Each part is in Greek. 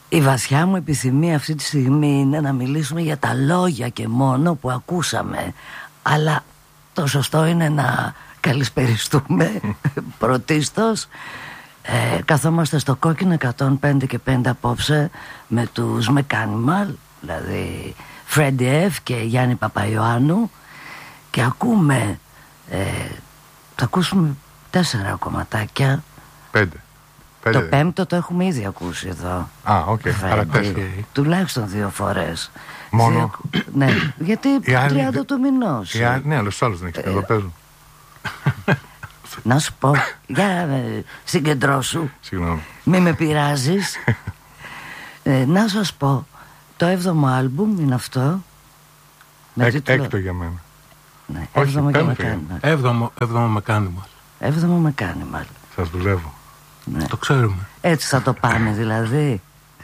Η βασιά μου επιθυμία αυτή τη στιγμή είναι να μιλήσουμε για τα λόγια και μόνο που ακούσαμε. Αλλά το σωστό είναι να καλησπεριστούμε πρωτίστως. Καθόμαστε στο Κόκκινο 105 και 5 απόψε με τους Mechanimal, δηλαδή Freddie F και Γιάννη Παπαϊωάννου, και ακούμε, θα ακούσουμε 4 κομματάκια. 5. Το πέμπτο το έχουμε ήδη ακούσει εδώ. Οκ, άρα 4. Τουλάχιστον 2 φορές. Μόνο. Ναι, γιατί 30 του μηνός. Ναι, αλλά στους άλλους δεν έχεις εδώ παίζουν. Να σου πω, για συγκεντρώσου. Συγγνώμη. Μη με πειράζεις. Να σας πω, το 7ο άλμπουμ είναι αυτό. Έκτο για μένα. Ναι, όχι, 7ο πέμπτο. Έβδομο Mechanimal. 7ο Mechanimal. Σας δουλεύω. Ναι. Το ξέρουμε. Έτσι θα το πάμε δηλαδή.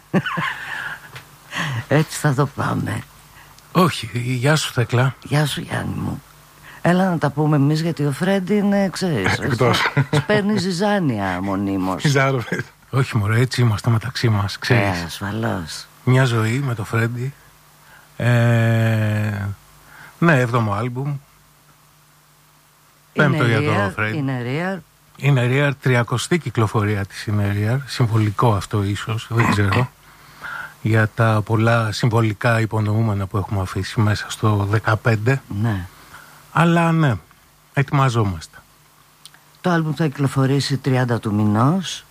Έτσι θα το πάμε. Όχι, γεια σου Θέκλα. Γεια σου Γιάννη μου. Έλα να τα πούμε εμείς, γιατί ο Φρέντι είναι, ξέρεις, παίρνει ζυζάνια μονίμως. Όχι μωρέ, έτσι είμαστε μεταξύ μας, ξέρεις. Ασφαλώς. Μια ζωή με το Φρέντι. Ναι, 7ο άλμπουμ. Πέμπτο για το Φρέντι. Είναι Rear, 30η κυκλοφορία της είναι Rear. Συμβολικό αυτό ίσως, δεν ξέρω. Για τα πολλά συμβολικά υπονοούμενα που έχουμε αφήσει μέσα στο 15. Ναι. Αλλά ναι, ετοιμαζόμαστε. Το άλμπουμ θα κυκλοφορήσει 30 του μηνός.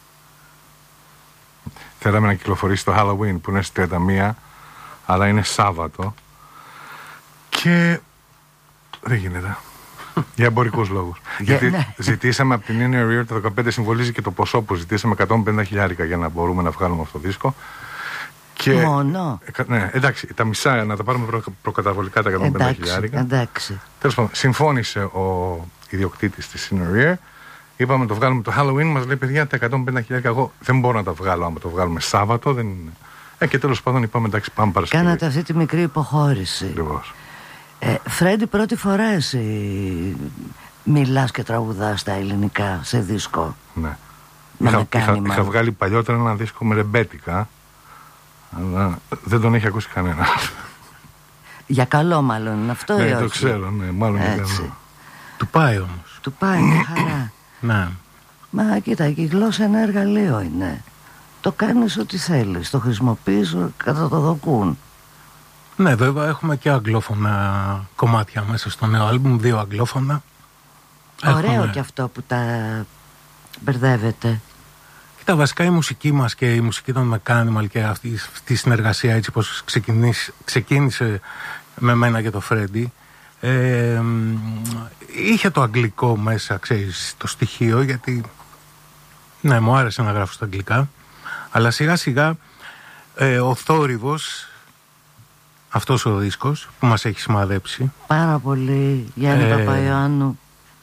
Θέλαμε να κυκλοφορήσει το Halloween που είναι στις 31, αλλά είναι Σάββατο και δεν γίνεται. Για εμπορικούς λόγους. Γιατί ζητήσαμε από την Inner Ear, το 15 συμβολίζει και το ποσό που ζητήσαμε, 150.000 για να μπορούμε να βγάλουμε αυτό το δίσκο. Και, μόνο. Ναι, εντάξει, τα μισά να τα πάρουμε προκαταβολικά, τα 150.000. Εντάξει. Τέλος πάντων, συμφώνησε ο ιδιοκτήτης της Inner Ear. Είπαμε το βγάλουμε το Halloween, μας λέει παιδιά τα 150.000 εγώ δεν μπορώ να τα βγάλω άμα το βγάλουμε Σάββατο. Δεν είναι. Και τέλος πάντων είπαμε εντάξει, πάμε Παρασκευή. Κάνατε αυτή τη μικρή υποχώρηση. Ακριβώς. Φρέντι, πρώτη φορά εσύ μιλάς και τραγουδάς στα ελληνικά σε δίσκο. Ναι. Είχα βγάλει παλιότερα ένα δίσκο με ρεμπέτικα, αλλά δεν τον έχει ακούσει κανένα. Για καλό μάλλον είναι αυτό, ναι, ή όχι? Το ξέρω, ναι, μάλλον είναι καλό. Του πάει όμως. Του πάει μια χαρά. Ναι. Μα κοίτα, η γλώσσα ένα εργαλείο είναι. Το κάνεις ό,τι θέλεις, το χρησιμοποιείς κατά το δοκούν. Ναι, βέβαια έχουμε και αγγλόφωνα κομμάτια μέσα στο νέο άλμπουμ, 2 αγγλόφωνα. Ωραίο και αυτό που τα μπερδεύετε. Κοίτα, βασικά η μουσική μας και η μουσική των Mechanimal και αυτή η συνεργασία, έτσι πως ξεκίνησε με μένα και το Φρέντι, είχε το αγγλικό μέσα, ξέρεις, το στοιχείο, γιατί ναι, μου άρεσε να γράφω στα αγγλικά, αλλά σιγά σιγά ο θόρυβος, αυτός ο δίσκος που μας έχει σημαδέψει πάρα πολύ, Γιάννη Παπαϊωάννου,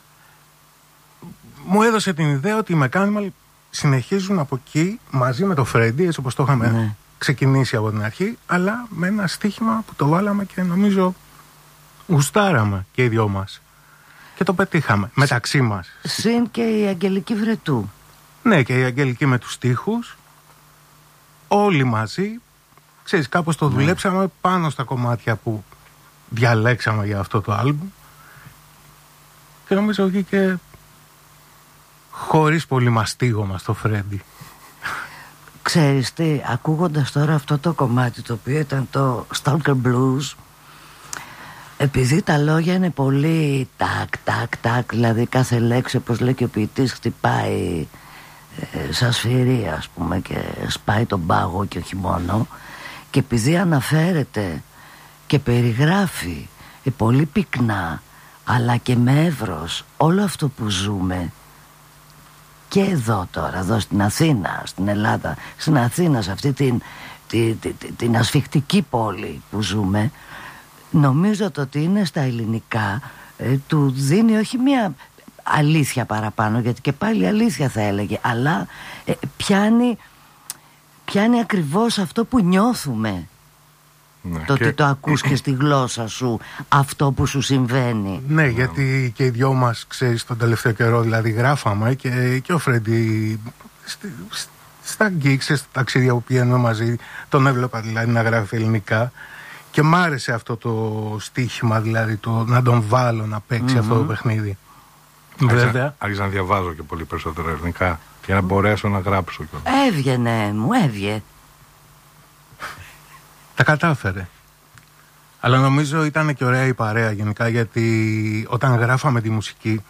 μου έδωσε την ιδέα ότι οι Mechanimal συνεχίζουν από εκεί μαζί με το Φρέντι, έτσι όπως το είχαμε ξεκινήσει από την αρχή, αλλά με ένα στοίχημα που το βάλαμε και νομίζω γουστάραμε και οι δυο μας και το πετύχαμε μεταξύ μας. Συν και η Αγγελική Βρετού. Ναι, και η Αγγελική με τους στίχους, όλοι μαζί, ξέρεις, κάπως το δουλέψαμε πάνω στα κομμάτια που διαλέξαμε για αυτό το άλμπουμ και νομίζω βγήκε χωρίς πολύ μαστίγωμα στο Φρέντι. Ξέρεις τι, ακούγοντας τώρα αυτό το κομμάτι, το οποίο ήταν το Stalker Blues, επειδή τα λόγια είναι πολύ τάκ, δηλαδή κάθε λέξη, όπως λέει και ο ποιητής, χτυπάει σαν σφυρί, ας πούμε, και σπάει τον πάγο και όχι μόνο, και επειδή αναφέρεται και περιγράφει πολύ πυκνά αλλά και με εύρος όλο αυτό που ζούμε και εδώ τώρα, εδώ στην Αθήνα, στην Ελλάδα, στην Αθήνα, σε αυτή την ασφιχτική πόλη που ζούμε, νομίζω ότι είναι στα ελληνικά, του δίνει όχι μια αλήθεια παραπάνω, γιατί και πάλι αλήθεια θα έλεγε, αλλά πιάνει ακριβώς αυτό που νιώθουμε. Ναι, το ότι το ακούς και στη γλώσσα σου αυτό που σου συμβαίνει. Ναι, γιατί και οι δυο μας, ξέρεις, τον τελευταίο καιρό δηλαδή γράφαμε και ο Φρέντι στα gigs, στα ταξίδια που πηγαίνουμε μαζί, τον έβλεπα δηλαδή να γράφει ελληνικά και μ' άρεσε αυτό το στοίχημα, δηλαδή να τον βάλω να παίξει αυτό το παιχνίδι. Βέβαια. Άρχισα να διαβάζω και πολύ περισσότερο ελληνικά για να μπορέσω να γράψω. Έβγαινε, μου έβγαινε. Τα κατάφερε. Αλλά νομίζω ήταν και ωραία η παρέα γενικά, γιατί όταν γράφαμε τη μουσική,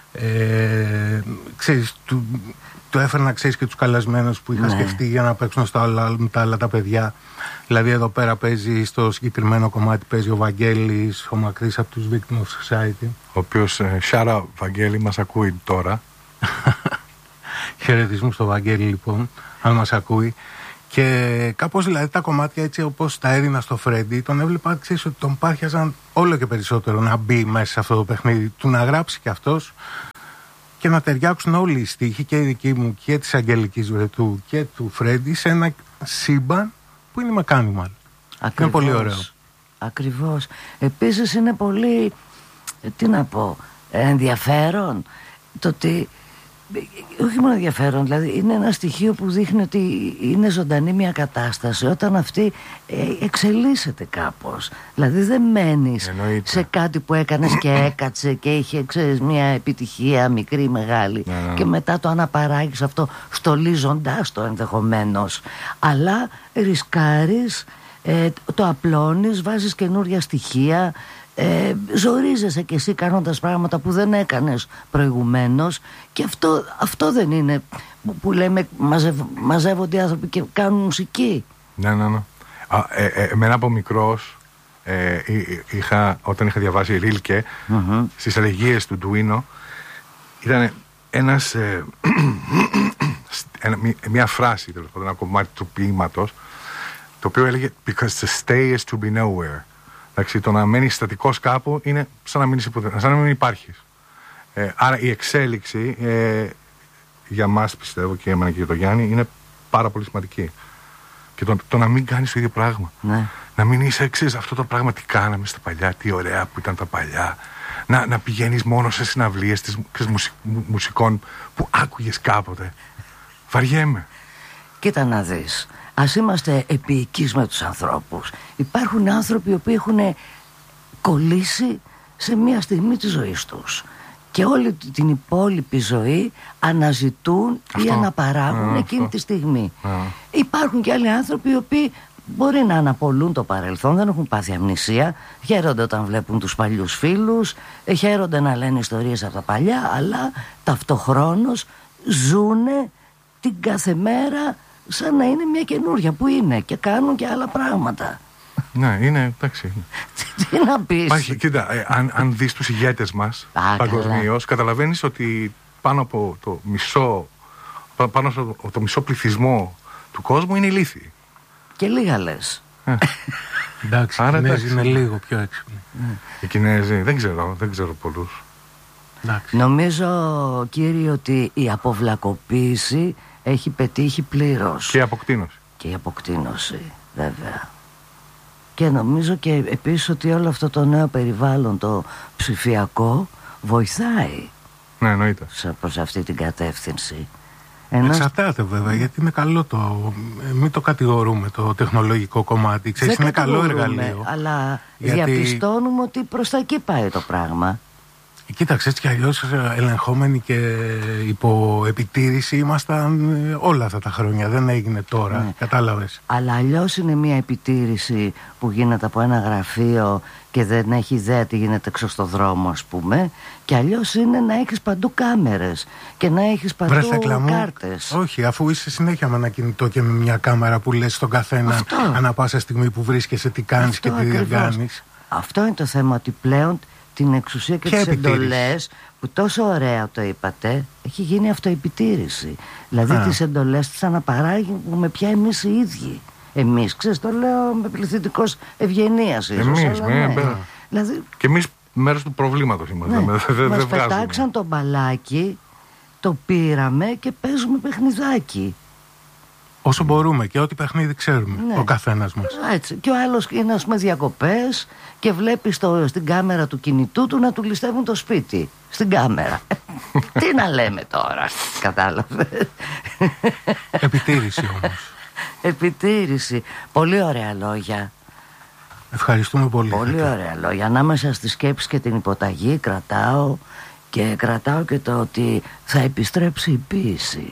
ξέρεις, το έφερνα, ξέρεις, και τους καλεσμένους που είχα σκεφτεί για να παίξουν στο άλλο τα άλλα τα παιδιά. Δηλαδή εδώ πέρα παίζει, στο συγκεκριμένο κομμάτι παίζει ο Βαγγέλης, ο Μακρύς από τους Victim of Society, ο οποίος, shout out Βαγγέλη, μας ακούει τώρα. Χαιρετισμού στο Βαγγέλη λοιπόν, αν μας ακούει. Και κάπως δηλαδή τα κομμάτια έτσι όπως τα έδινα στο Φρέντι, τον έβλεπα, ξέρεις, ότι τον πάρχιαζαν όλο και περισσότερο να μπει μέσα σε αυτό το παιχνίδι, του να γράψει κι αυτός και να ταιριάξουν όλοι οι στίχοι, και οι δικοί μου και της Αγγελικής Βρετού και του Φρέντι, σε ένα σύμπαν που είναι Mechanimal. Είναι πολύ ωραίο. Ακριβώς. Επίσης είναι πολύ, τι να πω, ενδιαφέρον το ότι, όχι μόνο ενδιαφέρον, δηλαδή είναι ένα στοιχείο που δείχνει ότι είναι ζωντανή μια κατάσταση όταν αυτή εξελίσσεται κάπως. Δηλαδή δεν μένεις σε κάτι που έκανες και έκατσε και είχε, ξέρεις, μια επιτυχία μικρή ή μεγάλη, και μετά το αναπαράγεις αυτό στολίζοντάς το ενδεχομένως, αλλά ρισκάρεις, το απλώνεις, βάζεις καινούρια στοιχεία, ζορίζεσαι κι εσύ κάνοντας πράγματα που δεν έκανες προηγουμένως, και αυτό δεν είναι που λέμε μαζεύονται οι άνθρωποι και κάνουν μουσική. Ναι. Εμένα από μικρός, όταν είχα διαβάσει Ρίλκε, στις ελεγγύες του Ντουίνο, ήταν μια φράση, ένα κομμάτι του ποίηματος, το οποίο έλεγε «Because to stay is to be nowhere». Εντάξει, το να μένεις στατικός κάπου είναι σαν να μην υπάρχεις. Άρα η εξέλιξη για μας, πιστεύω, και για μένα και για τον Γιάννη, είναι πάρα πολύ σημαντική. Και το να μην κάνεις το ίδιο πράγμα. Ναι. Να μην είσαι, εξής, αυτό το πράγμα τι κάναμε στα παλιά, τι ωραία που ήταν τα παλιά. Να πηγαίνεις μόνο σε συναυλίες μουσικών που άκουγες κάποτε. Βαριέμαι. Κοίτα να δεις. Ας είμαστε επίοικείς με τους ανθρώπους. Υπάρχουν άνθρωποι οι οποίοι έχουν κολλήσει σε μια στιγμή της ζωής τους και όλη την υπόλοιπη ζωή αναζητούν ή αναπαράγουν εκείνη τη στιγμή. Υπάρχουν και άλλοι άνθρωποι οι οποίοι μπορεί να αναπολούν το παρελθόν, δεν έχουν πάθει αμνησία, χαίρονται όταν βλέπουν τους παλιούς φίλους, χαίρονται να λένε ιστορίες από τα παλιά, αλλά ταυτοχρόνως ζουνε την κάθε μέρα σαν να είναι μια καινούρια που είναι και κάνουν και άλλα πράγματα. Ναι, είναι, εντάξει. Τι να πεις. Υπάρχει, κοίτα, αν δεις τους ηγέτες μας παγκοσμίως, καταλαβαίνεις ότι πάνω από το μισό πληθυσμό του κόσμου είναι ηλίθιοι. Και λίγα λες. Εντάξει, οι Κινέζοι είναι λίγο πιο έξυπνοι. Οι Κινέζοι, δεν ξέρω πολλούς. Νομίζω, κύριε, ότι η αποβλακοποίηση έχει πετύχει πλήρως. Και η αποκτήνωση. Και η αποκτήνωση, βέβαια. Και νομίζω και επίσης ότι όλο αυτό το νέο περιβάλλον, το ψηφιακό, βοηθάει. Ναι, εννοείται. Προς αυτή την κατεύθυνση. Εξαρτάται βέβαια, γιατί είναι καλό μην το κατηγορούμε το τεχνολογικό κομμάτι. Ξέρεις, είναι καλό εργαλείο. Αλλά διαπιστώνουμε ότι προς τα εκεί πάει το πράγμα. Κοίταξε, έτσι κι αλλιώς ελεγχόμενοι και υπό επιτήρηση ήμασταν όλα αυτά τα χρόνια. Δεν έγινε τώρα, κατάλαβες. Αλλά αλλιώς είναι μια επιτήρηση που γίνεται από ένα γραφείο και δεν έχει ιδέα τι γίνεται έξω στο δρόμο, ας πούμε. Και αλλιώς είναι να έχεις παντού κάμερες και να έχεις παντού κάρτες. Όχι, αφού είσαι συνέχεια με ένα κινητό και με μια κάμερα που λες στον καθένα ανά πάσα στιγμή που βρίσκεσαι τι κάνεις και τι δεν κάνεις. Αυτό είναι το θέμα, ότι πλέον την εξουσία και τις εντολές, που τόσο ωραία το είπατε, έχει γίνει αυτοεπιτήρηση. Δηλαδή τις εντολές τις αναπαράγουμε πια εμείς οι ίδιοι. Εμείς, ξέρεις, το λέω με πληθυντικός ευγενίας ίσως. Εμείς, δηλαδή, και εμείς μέρος του προβλήματος είμαστε. Μας πετάξαν το μπαλάκι, το πήραμε και παίζουμε παιχνιδάκι. Όσο μπορούμε και ό,τι παιχνίδι ξέρουμε, ναι. Ο καθένας μας. Έτσι. Και ο άλλος είναι, ας πούμε, διακοπές και βλέπει στην κάμερα του κινητού του να του ληστεύουν το σπίτι. Στην κάμερα. Τι να λέμε τώρα, κατάλαβε. Επιτήρηση όμως. Επιτήρηση. Πολύ ωραία λόγια. Ευχαριστούμε πολύ. Πολύ ωραία λόγια. Ανάμεσα στη σκέψη και την υποταγή κρατάω και το ότι θα επιστρέψει η ποίηση.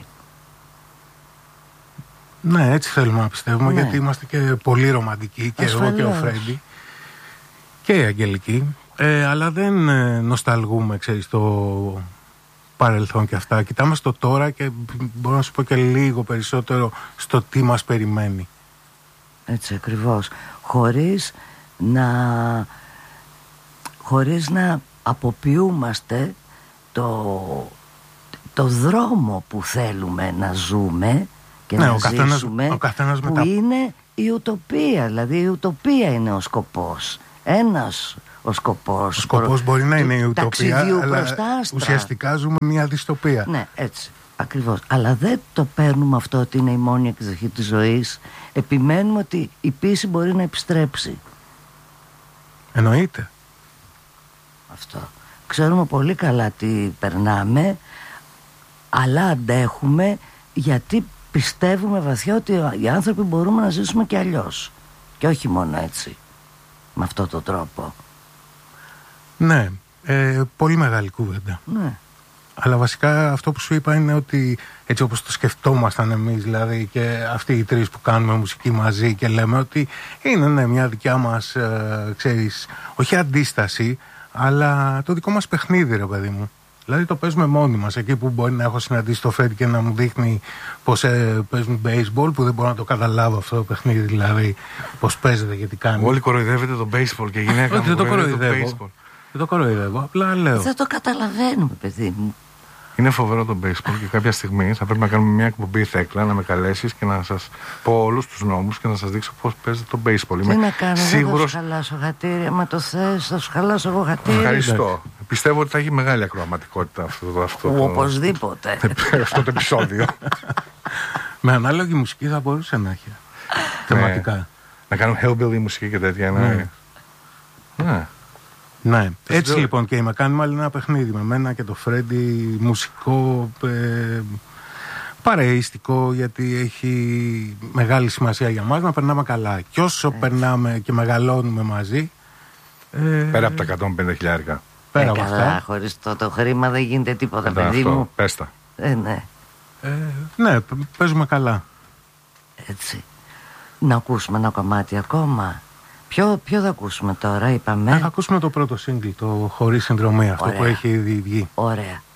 Ναι, έτσι θέλουμε να πιστεύουμε, Ναι. γιατί είμαστε και πολύ ρομαντικοί, και εγώ και ο Φρέντι και η Αγγελική, αλλά δεν νοσταλγούμε, ξέρεις, το παρελθόν και αυτά. Κοιτάμε στο τώρα και μπορώ να σου πω και λίγο περισσότερο στο τι μας περιμένει. Έτσι ακριβώς. Χωρίς να αποποιούμαστε το δρόμο που θέλουμε να ζούμε και ναι, να ζήσουμε, ο καθένας που είναι η ουτοπία. Δηλαδή η ουτοπία είναι ο σκοπός. Ο σκοπός μπορεί να είναι η ουτοπία, αλλά άστρα. ουσιαστικά ζούμε μια δυστοπία. Ναι, έτσι, ακριβώς. Αλλά δεν το παίρνουμε αυτό ότι είναι η μόνη εκδοχή της ζωής. Επιμένουμε ότι η ποίηση μπορεί να επιστρέψει. Εννοείται. Αυτό. Ξέρουμε πολύ καλά τι περνάμε, αλλά αντέχουμε γιατί πιστεύουμε βαθιά ότι οι άνθρωποι μπορούμε να ζήσουμε και αλλιώς. Και όχι μόνο έτσι, με αυτόν τον τρόπο. Ναι, πολύ μεγάλη κουβέντα. Ναι. Αλλά βασικά αυτό που σου είπα είναι ότι έτσι όπως το σκεφτόμασταν εμείς, δηλαδή και αυτοί οι τρεις που κάνουμε μουσική μαζί και λέμε ότι είναι ναι, μια δικιά μας, ξέρεις, όχι αντίσταση, αλλά το δικό μας παιχνίδι, ρε παιδί μου. Δηλαδή το παίζουμε μόνοι μας, εκεί που μπορεί να έχω συναντήσει το Φρέντι και να μου δείχνει πως παίζουν baseball, που δεν μπορώ να το καταλάβω αυτό το παιχνίδι, δηλαδή πως παίζεται και τι κάνει. Όλοι κοροϊδεύετε το baseball και η γυναίκα μου δεν το κοροϊδεύει κοροϊδεύω. το baseball. Δεν το κοροϊδεύω, απλά λέω. Δεν το καταλαβαίνουμε, παιδί μου. Είναι φοβερό το baseball και κάποια στιγμή θα πρέπει να κάνουμε μια εκπομπή Θέκλα, να με καλέσεις και να σας πω όλους τους νόμους και να σας δείξω πώς παίζεται το baseball. Τι να κάνω, δεν θα σου χαλάσω γατήρι. Άμα το θες, θα σου χαλάσω εγώ γατήρι. Ευχαριστώ. Πιστεύω ότι θα έχει μεγάλη ακροαματικότητα αυτό Οπωσδήποτε. αυτό το επεισόδιο. Με ανάλογη μουσική θα μπορούσε να έχει. Θεματικά. Να κάνουμε hillbilly μουσική και τέτοια. Ναι. Ναι, έτσι λοιπόν και η Mechanimal είναι ένα παιχνίδι με μένα και το Φρέντι, μουσικό, παρεΐστικο, γιατί έχει μεγάλη σημασία για μας να περνάμε καλά. Και όσο περνάμε και μεγαλώνουμε μαζί, πέρα από τα 150.000. Πέρα από αυτά. Χωρίς το χρήμα δεν γίνεται τίποτα, παιδί μου. Πες τα. Ναι. Ναι, παίζουμε καλά. Έτσι. Να ακούσουμε ένα κομμάτι ακόμα. Ποιο θα ακούσουμε τώρα, είπαμε. Θα ακούσουμε το πρώτο single, το Χωρίς Συνδρομή, αυτό που έχει ήδη βγει. Ωραία.